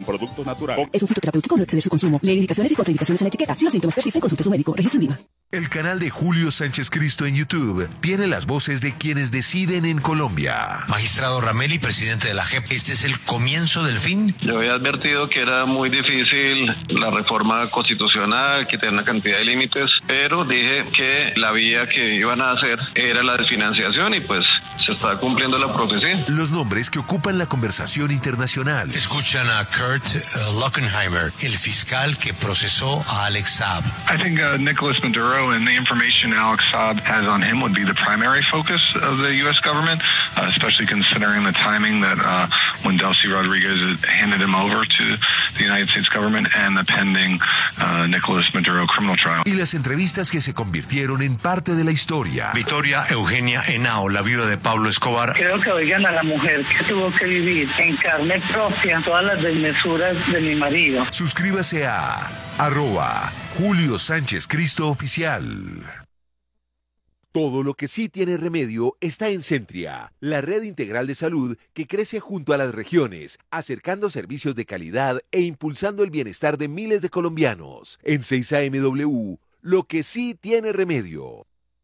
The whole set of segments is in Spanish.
productos naturales. Es un fitoterapéutico, no exceder su consumo. Lee indicaciones y contraindicaciones en la etiqueta. Si los síntomas persisten, consulte a su médico. Registro INVIMA. El canal de Julio Sánchez Cristo en YouTube tiene las voces de quienes deciden en Colombia. Magistrado Rameli, presidente de la JEP, ¿este es el comienzo del fin? Yo había advertido que era muy difícil la reforma constitucional, que tenía una cantidad de límites, pero dije que la vía que iban a hacer era la desfinanciación y pues se está cumpliendo la profecía. Los nombres que ocupan la conversación internacional. Escuchan a Kurt Lockenheimer, el fiscal que procesó a Alex Saab. I think Nicolas Maduro and the information Alex Saab has on him would be the primary focus of the U.S. government, especially considering the timing that when Delcy Rodriguez handed him over to the United States government and the pending Nicolas Maduro criminal trial. Y las entrevistas que se convirtieron en parte de la historia. Victoria Eugenia Henao, la viuda de Pablo Escobar. Creo que oigan a la mujer que tuvo que vivir en carne propia todas las desmesuras de mi marido. Suscríbase a @Julio Sánchez Cristo Oficial. Todo lo que sí tiene remedio está en Centria, la red integral de salud que crece junto a las regiones, acercando servicios de calidad e impulsando el bienestar de miles de colombianos. En 6 AM lo que sí tiene remedio.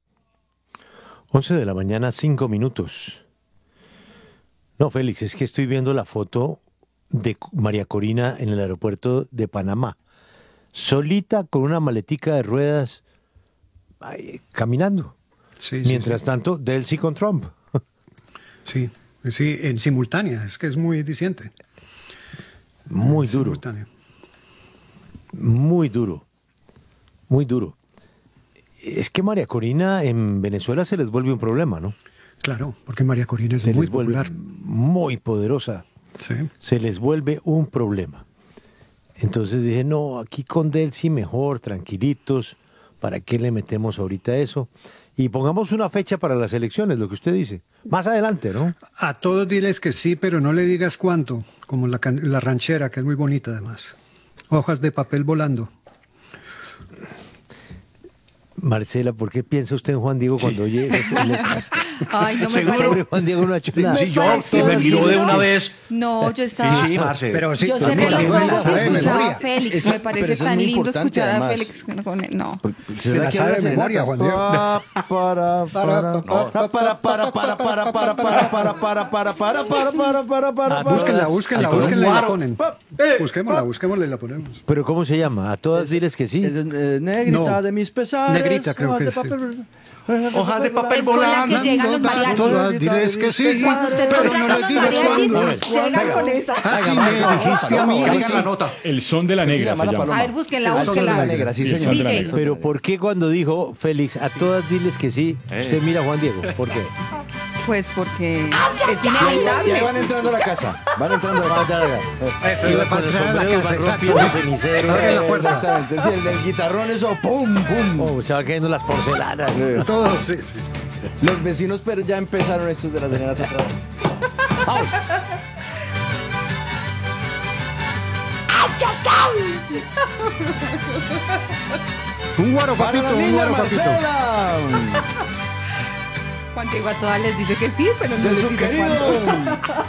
11 de la mañana, 5 minutos. No, Félix, es que estoy viendo la foto de María Corina en el aeropuerto de Panamá, solita con una maletica de ruedas, caminando. Sí, Mientras sí. tanto, Delcy con Trump. Sí, en simultánea, es que es muy diciente. Muy duro. Simultánea. Muy duro. Muy duro. Es que María Corina en Venezuela se les vuelve un problema, ¿no? Claro, porque María Corina es Se muy les vuelve popular. muy poderosa. Sí. Se les vuelve un problema. Entonces dije, no, aquí con Delcy mejor, tranquilitos, ¿para qué le metemos ahorita eso? Y pongamos una fecha para las elecciones, lo que usted dice. Más adelante, ¿no? A todos diles que sí, pero no le digas cuánto, como la ranchera, que es muy bonita además. Hojas de papel volando. Marcela, ¿por qué piensa usted en Juan Diego cuando oye esas letras? Ay, no me Seguro parece. Juan Diego no ha hecho nada. Sí, yo me miró de una vez. No, yo estaba. Sí, Marce. Pero sí, Yo cerré los ojos y escuchaba a Félix. Esa- Me parece pero eso es tan muy lindo importante, escuchar a además. Félix con él. No. Se la sabe de memoria, Juan Diego. Búsquenla, y la ponen. Busquémosla y la ponemos. ¿Pero cómo se llama? A todas diles que sí. Negrita No. de mis pesares. Negrita, creo hojas que de sí. papel. Hojas de papel Es con la que volando. llegan los mariachis. Todas diles que sí, Cuando usted pero toca no con les los digas mariachis, cuándo. llegan con esa. Así me dijiste a mí. Oigan la nota. El son de la negra se llama la llama. paloma. A ver, búsquenla, Son de búsquenla. la negra, sí, Sí, el señor. son de la DJ. negra. Pero ¿por qué cuando dijo Félix, a todas diles que sí, usted mira a Juan Diego? ¿Por qué? Pues porque es Y ahí inevitable. van entrando a la casa. Van entrando a la casa. Eso Iba es con para el entrar a la sombrero, casa, van exacto. rompiendo ceniceros. Abre la puerta. Exactamente. Sí, el del guitarrón, eso, pum, pum. Oh, se va cayendo las porcelanas. Todo, sí, sí. Los vecinos pero ya empezaron estos de la serenata. Vamos. Un guaro, Para papito, la un niña guaro, papito. Marcela. Juan Diego a todas les dice que sí, pero no De les su dice cuándo. querido